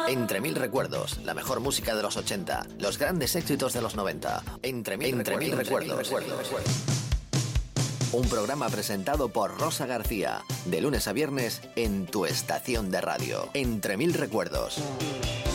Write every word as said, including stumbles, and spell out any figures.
Entre mil recuerdos, la mejor música de los ochenta, los grandes éxitos de los noventa. Entre mil, Entre mil recuerdos. recuerdos. Un programa presentado por Rosa García, de lunes a viernes en tu estación de radio. Entre mil recuerdos.